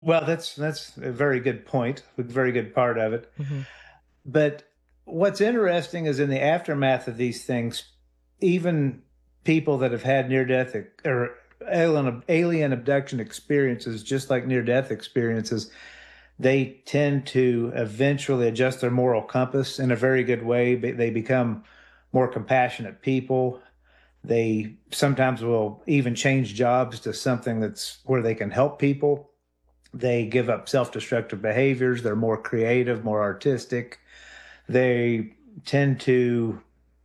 Well, that's a very good point, a very good part of it. Hmm. But what's interesting is in the aftermath of these things, even people that have had near death or alien abduction experiences, just like near death experiences, they tend to eventually adjust their moral compass in a very good way. They become more compassionate people. They sometimes will even change jobs to something that's where they can help people. They give up self-destructive behaviors. They're more creative, more artistic. They tend to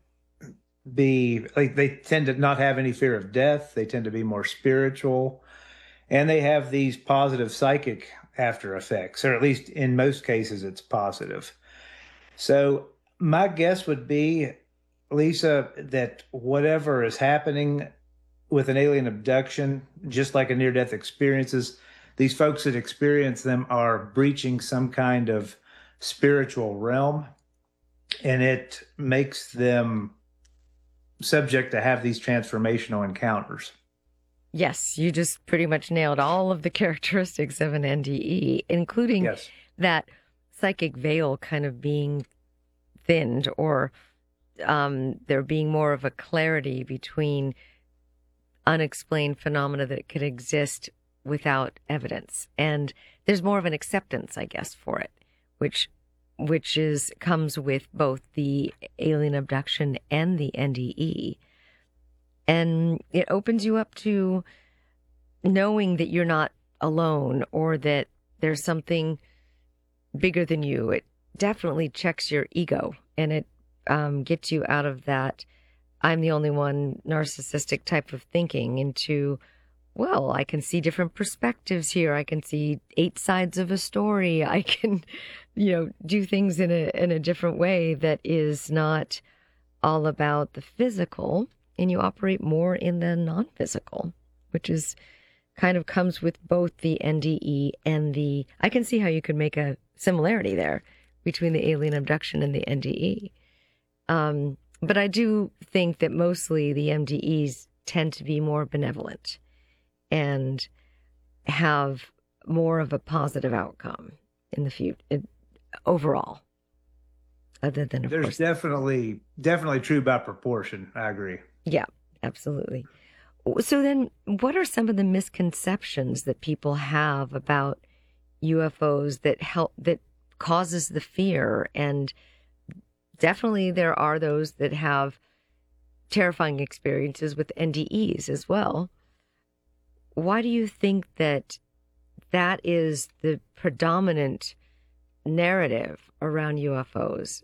be like they tend to not have any fear of death. They tend to be more spiritual, and they have these positive psychic after effects, or at least in most cases, it's positive. So my guess would be, Lisa, that whatever is happening with an alien abduction, just like a near-death experiences, these folks that experience them are breaching some kind of spiritual realm, and it makes them subject to have these transformational encounters. Yes, you just pretty much nailed all of the characteristics of an NDE, including Yes. that psychic veil kind of being thinned, or there being more of a clarity between unexplained phenomena that could exist without evidence. And there's more of an acceptance, I guess, for it, which is comes with both the alien abduction and the NDE. And it opens you up to knowing that you're not alone, or that there's something bigger than you. It definitely checks your ego, and it gets you out of that I'm the only one narcissistic type of thinking into, well, I can see different perspectives here. I can see eight sides of a story. I can, do things in a different way that is not all about the physical, and you operate more in the non-physical, which is kind of comes with both the NDE and the, I can see how you could make a similarity there between the alien abduction and the NDE. But I do think that mostly the MDEs tend to be more benevolent and have more of a positive outcome in the future overall, other than, of There's course, definitely true by proportion. I agree. yeah, absolutely. So then, what are some of the misconceptions that people have about UFOs that causes the fear? And definitely there are those that have terrifying experiences with NDEs as well. Why do you think that that is the predominant narrative around UFOs?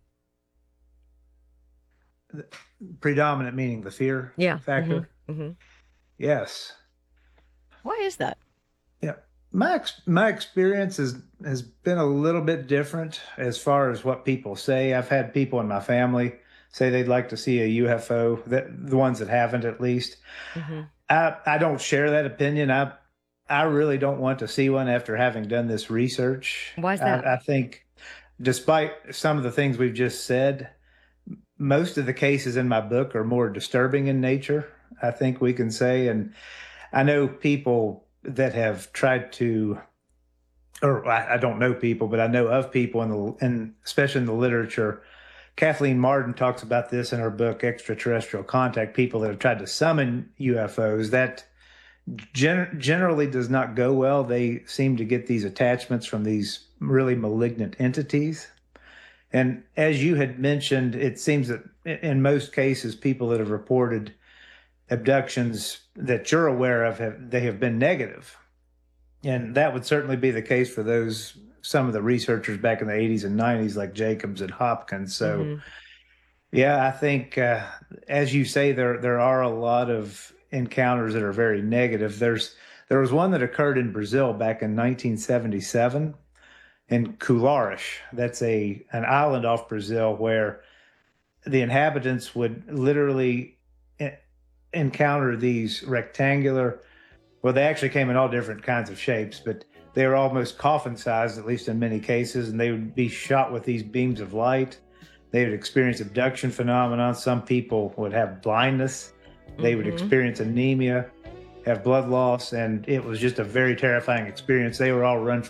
Predominant meaning the fear Yeah. factor. Yes. Why is that? Yeah. My experience has been a little bit different as far as what people say. I've had people in my family say they'd like to see a UFO, that the ones that haven't at least. Hmm. I don't share that opinion. I really don't want to see one after having done this research. Why is that? I think despite some of the things we've just said, most of the cases in my book are more disturbing in nature, I think we can say. And I know people that have tried to, or I don't know people, but I know of people and especially in the literature. Kathleen Martin talks about this in her book, Extraterrestrial Contact, people that have tried to summon UFOs. That generally does not go well. They seem to get these attachments from these really malignant entities. And as you had mentioned, it seems that in most cases, people that have reported abductions that you're aware of they have been negative, and that would certainly be the case for those some of the researchers back in the 80s and 90s, like Jacobs and Hopkins. So Hmm. yeah, I think as you say, there are a lot of encounters that are very negative. There was one that occurred in Brazil back in 1977 in Culares. That's a an island off Brazil where the inhabitants would literally e- encounter these rectangular. Well, they actually came in all different kinds of shapes, but they were almost coffin sized, at least in many cases, and they would be shot with these beams of light. They would experience abduction phenomenon. Some people would have blindness. They would Hmm. experience anemia. have blood loss, and it was just a very terrifying experience. They were all run